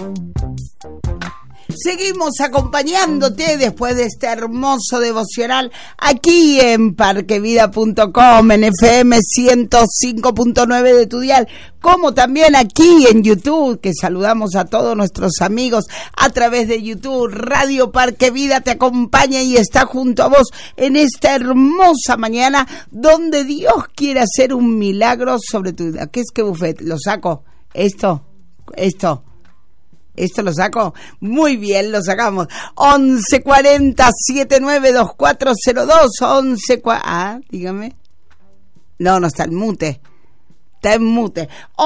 Seguimos acompañándote después de este hermoso devocional aquí en parquevida.com, en FM 105.9 de tu dial, como también aquí en YouTube, que saludamos a todos nuestros amigos a través de YouTube. Radio Parque Vida te acompaña y está junto a vos en esta hermosa mañana donde Dios quiere hacer un milagro sobre tu vida. ¿Qué es que buffet? ¿Lo saco? ¿Esto lo saco? Muy bien, lo sacamos. 1140-792402. Dígame. No está en mute. Está en mute.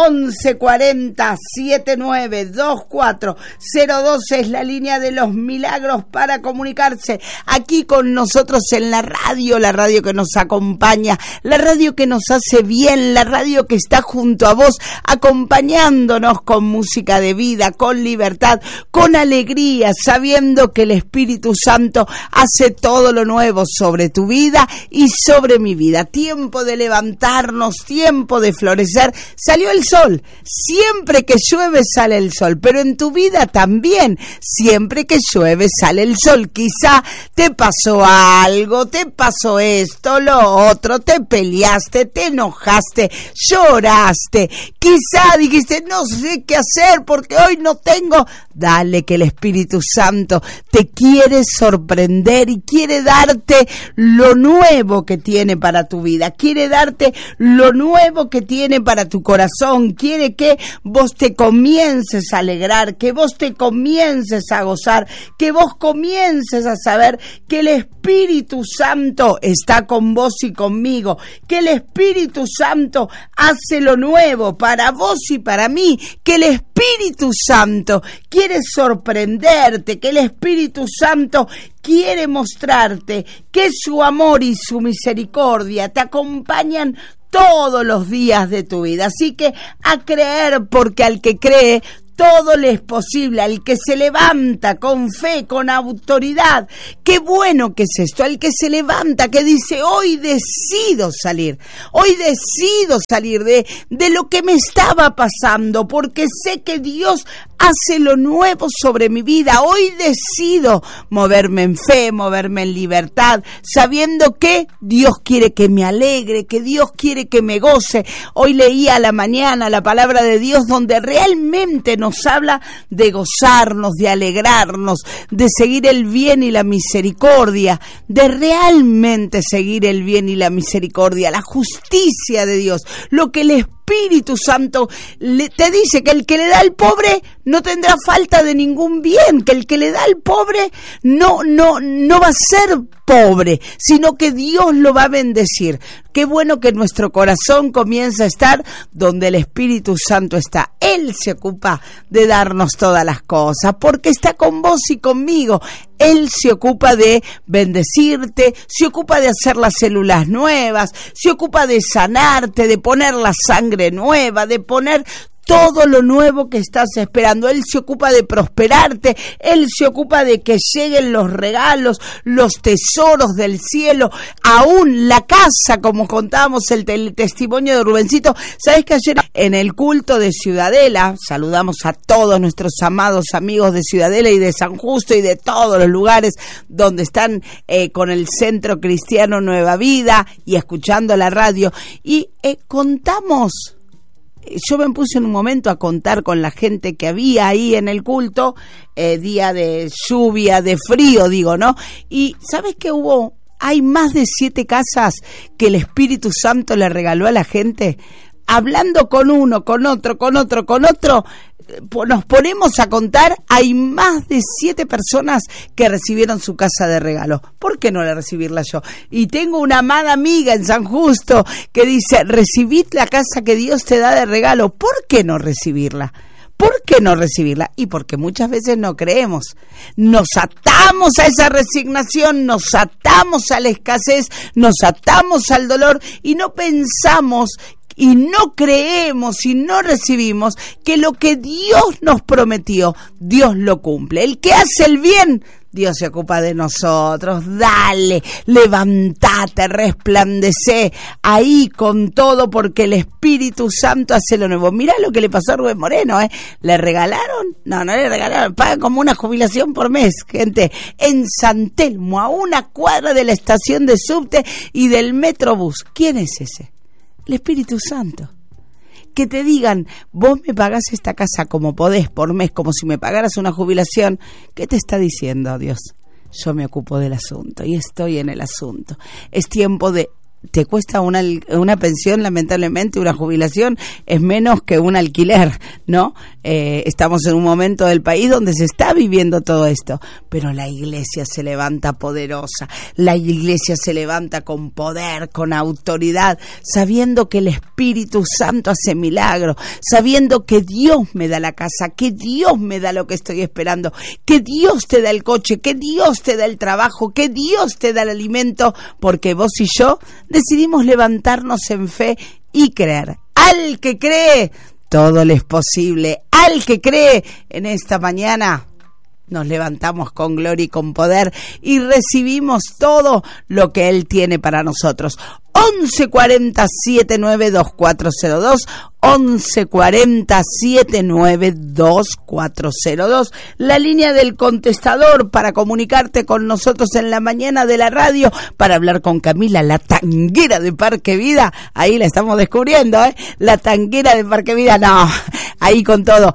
1140-792402 es la línea de los milagros para comunicarse aquí con nosotros en la radio que nos acompaña, la radio que nos hace bien, la radio que está junto a vos, acompañándonos con música de vida, con libertad, con alegría, sabiendo que el Espíritu Santo hace todo lo nuevo sobre tu vida y sobre mi vida. Tiempo de levantarnos, tiempo de florecer. Salió el sol, siempre que llueve sale el sol, pero en tu vida también, siempre que llueve sale el sol. Quizá te pasó algo, te pasó esto, lo otro, te peleaste, te enojaste, lloraste, quizá dijiste no sé qué hacer porque hoy no tengo. Dale, que el Espíritu Santo te quiere sorprender y quiere darte lo nuevo que tiene para tu vida, quiere darte lo nuevo que tiene para tu corazón, quiere que vos te comiences a alegrar, que vos te comiences a gozar, que vos comiences a saber que el Espíritu Santo está con vos y conmigo, que el Espíritu Santo hace lo nuevo para vos y para mí, que el Espíritu Santo quiere sorprenderte, que el Espíritu Santo quiere mostrarte que su amor y su misericordia te acompañan todos los días de tu vida. Así que a creer, porque al que cree todo le es posible, al que se levanta con fe, con autoridad. Qué bueno que es esto, al que se levanta, que dice hoy decido salir de lo que me estaba pasando, porque sé que Dios hace lo nuevo sobre mi vida. Hoy decido moverme en fe, moverme en libertad, sabiendo que Dios quiere que me alegre, que Dios quiere que me goce. Hoy leía a la mañana la palabra de Dios donde realmente nos habla de gozarnos, de alegrarnos, de seguir el bien y la misericordia, de realmente seguir el bien y la misericordia, la justicia de Dios, lo que el Espíritu Santo te dice, que el que le da al pobre no tendrá falta de ningún bien, que el que le da al pobre no va a ser pobre, sino que Dios lo va a bendecir. Qué bueno que nuestro corazón comienza a estar donde el Espíritu Santo está. Él se ocupa de darnos todas las cosas, porque está con vos y conmigo. Él se ocupa de bendecirte, se ocupa de hacer las células nuevas, se ocupa de sanarte, de poner la sangre nueva, de poner todo lo nuevo que estás esperando. Él se ocupa de prosperarte, Él se ocupa de que lleguen los regalos, los tesoros del cielo, aún la casa, como contábamos el testimonio de Rubencito. ¿Sabes que ayer en el culto de Ciudadela, saludamos a todos nuestros amados amigos de Ciudadela y de San Justo y de todos los lugares donde están con el Centro Cristiano Nueva Vida y escuchando la radio, y contamos. Yo me puse en un momento a contar con la gente que había ahí en el culto, día de lluvia, de frío, digo, ¿no? Y ¿sabes qué hubo? Hay más de 7 casas que el Espíritu Santo le regaló a la gente. Hablando con uno, con otro, nos ponemos a contar, hay más de 7 personas que recibieron su casa de regalo. ¿Por qué no la recibirla yo? Y tengo una amada amiga en San Justo que dice, recibid la casa que Dios te da de regalo. ¿Por qué no recibirla? ¿Por qué no recibirla? Y porque muchas veces no creemos. Nos atamos a esa resignación, nos atamos a la escasez, nos atamos al dolor y no pensamos y no creemos y no recibimos que lo que Dios nos prometió, Dios lo cumple. El que hace el bien, Dios se ocupa de nosotros. Dale, levantate, resplandecé ahí con todo, porque el Espíritu Santo hace lo nuevo. Mirá lo que le pasó a Rubén Moreno, ¿eh? ¿Le regalaron? No le regalaron. Paga como una jubilación por mes, gente. En San Telmo, a una cuadra de la estación de subte y del Metrobús. ¿Quién es ese? El Espíritu Santo. Que te digan, vos me pagás esta casa como podés por mes, como si me pagaras una jubilación. ¿Qué te está diciendo Dios? Yo me ocupo del asunto y estoy en el asunto. Es tiempo de... Te cuesta una pensión, lamentablemente, una jubilación es menos que un alquiler, ¿no? Estamos en un momento del país donde se está viviendo todo esto, pero la iglesia se levanta poderosa, la iglesia se levanta con poder, con autoridad, sabiendo que el Espíritu Santo hace milagros, sabiendo que Dios me da la casa, que Dios me da lo que estoy esperando, que Dios te da el coche, que Dios te da el trabajo, que Dios te da el alimento, porque vos y yo decidimos levantarnos en fe y creer. Al que cree, todo le es posible. Al que cree, en esta mañana nos levantamos con gloria y con poder y recibimos todo lo que Él tiene para nosotros. 1140-792402, 1140-792402, la línea del contestador para comunicarte con nosotros en la mañana de la radio, para hablar con Camila, la tanguera de Parque Vida. Ahí la estamos descubriendo, la tanguera de Parque Vida, no, ahí con todo.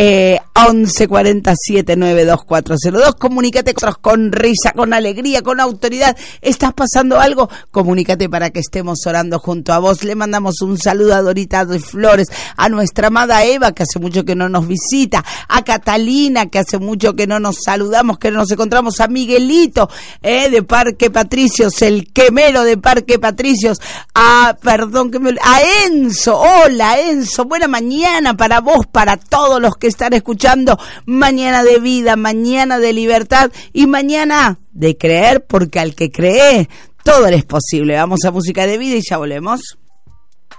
1140-792402, comunícate con risa, con alegría, con autoridad. ¿Estás pasando algo? Comunícate para que estemos orando junto a vos. Le mandamos un saludo a Dorita de Flores, a nuestra amada Eva, que hace mucho que no nos visita, a Catalina, que hace mucho que no nos saludamos, que no nos encontramos, a Miguelito, de Parque Patricios, el quemero de Parque Patricios, a Enzo. Hola Enzo, buena mañana para vos, para todos los que están escuchando. Mañana de vida, mañana de libertad y mañana de creer, porque al que cree todo es posible. Vamos a música de vida y ya volvemos.